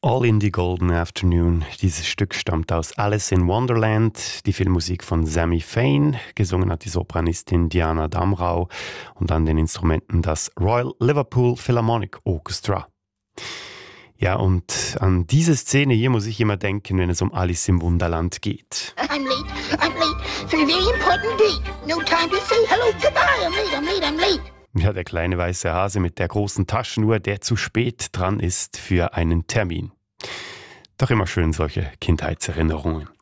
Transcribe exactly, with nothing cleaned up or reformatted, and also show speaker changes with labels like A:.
A: All in the Golden Afternoon. Dieses Stück stammt aus Alice in Wonderland, die Filmmusik von Sammy Fain. Gesungen hat die Sopranistin Diana Damrau und an den Instrumenten das Royal Liverpool Philharmonic Orchestra. Ja, und an diese Szene hier muss ich immer denken, wenn es um Alice im Wunderland geht.
B: I'm late, I'm late for a very important date. No time to say hello, goodbye. I'm late, I'm late, I'm late.
A: Ja, der kleine weiße Hase mit der großen Taschenuhr, der zu spät dran ist für einen Termin. Doch immer schön solche Kindheitserinnerungen.